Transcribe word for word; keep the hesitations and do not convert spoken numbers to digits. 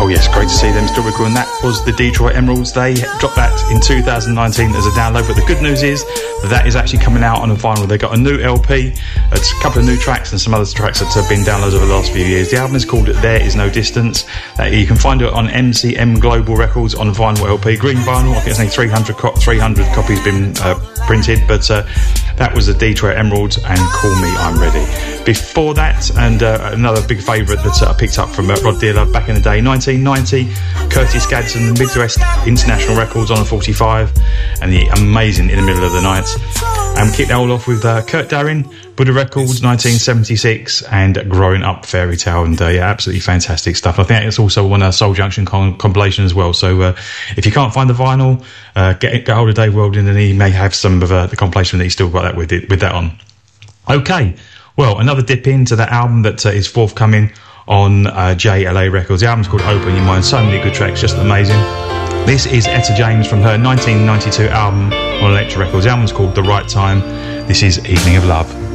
Oh yes, great to see them still recording. That was the Detroit Emeralds. They dropped that in two thousand nineteen as a download, but the good news is that, that is actually coming out on a vinyl. They got a new L P, it's a couple of new tracks and some other tracks that have been downloaded over the last few years. The album is called There Is No Distance. Uh, you can find it on M C M Global Records on vinyl L P, green vinyl. I think it's only three hundred, co- three hundred copies been uh, printed, but uh, that was the Detroit Emeralds and Call Me I'm Ready. Before that, and uh, another big favourite that uh, I picked up from uh, Rod Dealer back in the day, nineteen ninety, Curtis Gadsden, Midwest International Records on a forty-five, and the amazing In the Middle of the Night. And we kicked that all off with uh, Kurt Darren, Buddha Records, nineteen seventy-six, and Growing Up Fairy Tale, and uh, yeah, absolutely fantastic stuff. I think it's also on a Soul Junction com- compilation as well, so uh, if you can't find the vinyl, uh, get, get hold of Dave Weldon, and he may have some of uh, the compilation that he's still got that with, it, with that on. Okay, well, another dip into that album that uh, is forthcoming on uh, J L A Records. The album's called Open Your Mind. So many good tracks, just amazing. This is Etta James from her nineteen ninety-two album on Elektra Records. The album's called The Right Time. This is Evening of Love.